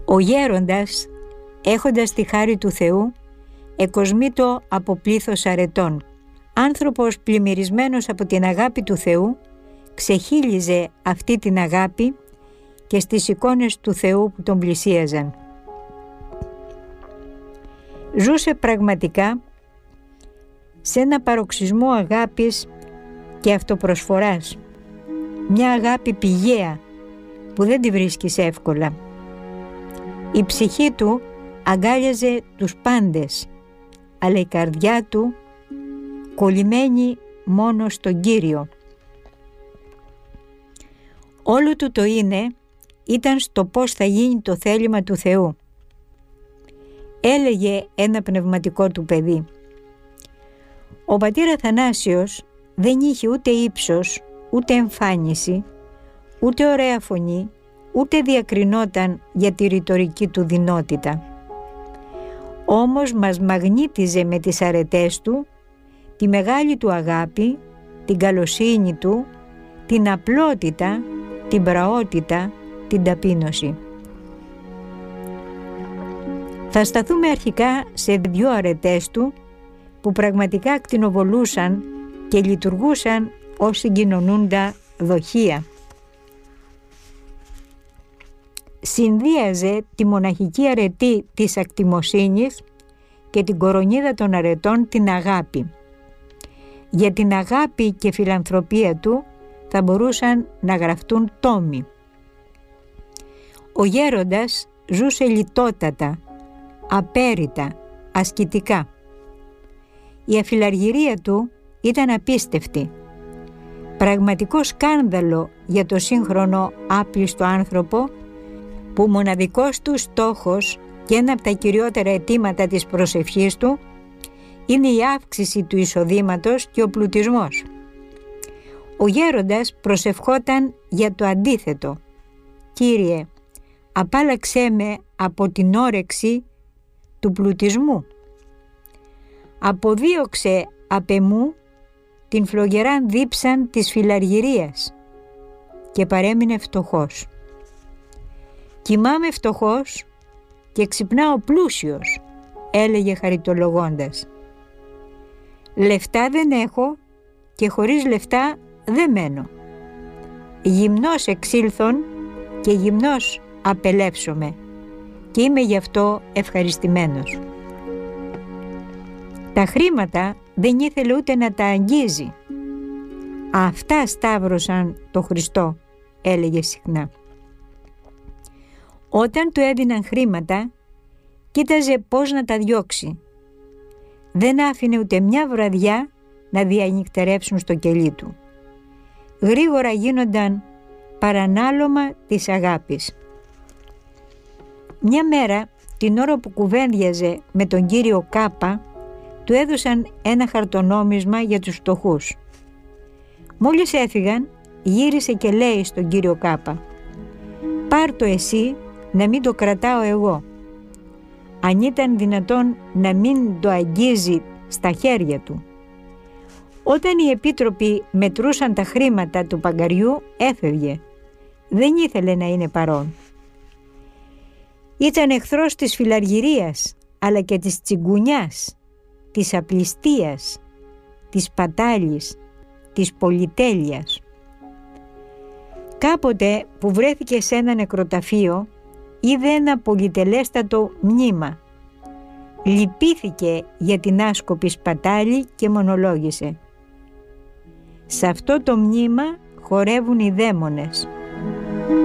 Ο γέροντας, έχοντας τη χάρη του Θεού, εκοσμήτω από πλήθος αρετών. Άνθρωπος πλημμυρισμένος από την αγάπη του Θεού, ξεχύλιζε αυτή την αγάπη και στις εικόνες του Θεού που τον πλησίαζαν. Ζούσε πραγματικά σε ένα παροξισμό αγάπης και αυτοπροσφοράς. Μια αγάπη πηγαία που δεν τη βρίσκεις εύκολα. Η ψυχή του αγκάλιαζε τους πάντες, αλλά η καρδιά του κολλημένη μόνο στον Κύριο. Όλο του το είναι ήταν στο πώς θα γίνει το θέλημα του Θεού. Έλεγε ένα πνευματικό του παιδί. Ο πατήρ Αθανάσιος δεν είχε ούτε ύψος, ούτε εμφάνιση, ούτε ωραία φωνή, ούτε διακρινόταν για τη ρητορική του δεινότητα. Όμως μας μαγνήτιζε με τις αρετές του, τη μεγάλη του αγάπη, την καλοσύνη του, την απλότητα, την πραότητα, την ταπείνωση. Θα σταθούμε αρχικά σε 2 αρετές του που πραγματικά ακτινοβολούσαν και λειτουργούσαν ως συγκοινωνούντα δοχεία. Συνδύαζε τη μοναχική αρετή της ακτιμοσύνης και την κορονίδα των αρετών την αγάπη. Για την αγάπη και φιλανθρωπία του θα μπορούσαν να γραφτούν τόμοι. Ο γέροντας ζούσε λιτότατα, απέρριτα, ασκητικά. Η αφιλαργυρία του ήταν απίστευτη. Πραγματικό σκάνδαλο για το σύγχρονο άπλιστο άνθρωπο που μοναδικός του στόχος και ένα από τα κυριότερα αιτήματα της προσευχής του είναι η αύξηση του εισοδήματος και ο πλουτισμός. Ο γέροντας προσευχόταν για το αντίθετο. «Κύριε, απάλλαξέ με από την όρεξη του πλουτισμού. Αποδίωξε απ' εμού την φλογεράν δίψαν της φιλαργυρίας» και παρέμεινε φτωχός. «Κοιμάμαι φτωχός και ξυπνάω πλούσιος», έλεγε χαριτολογώντας. «Λεφτά δεν έχω και χωρίς λεφτά δεν μένω. Γυμνός εξήλθον και γυμνός απελεύσομαι και είμαι γι' αυτό ευχαριστημένος». Τα χρήματα δεν ήθελε ούτε να τα αγγίζει. «Αυτά σταύρωσαν το Χριστό», έλεγε συχνά. Όταν του έδιναν χρήματα, κοίταζε πώς να τα διώξει. Δεν άφηνε ούτε μια βραδιά να διανυκτερεύσουν στο κελί του. Γρήγορα γίνονταν παρανάλωμα της αγάπης. Μια μέρα, την ώρα που κουβέντιαζε με τον κύριο Κάπα, του έδωσαν ένα χαρτονόμισμα για τους φτωχούς. Μόλις έφυγαν, γύρισε και λέει στον κύριο Κάπα: «Πάρ' το εσύ, να μην το κρατάω εγώ». Αν ήταν δυνατόν να μην το αγγίζει στα χέρια του. Όταν οι επίτροποι μετρούσαν τα χρήματα του παγκαριού, έφευγε. Δεν ήθελε να είναι παρόν. Ήταν εχθρός της φιλαργυρίας, αλλά και της τσιγκουνιάς, της απληστίας, της πατάλης, της πολυτέλειας. Κάποτε που βρέθηκε σε ένα νεκροταφείο, είδε ένα πολυτελέστατο μνήμα. Λυπήθηκε για την άσκοπη σπατάλη και μονολόγησε: «Σε αυτό το μνήμα χορεύουν οι δαίμονες».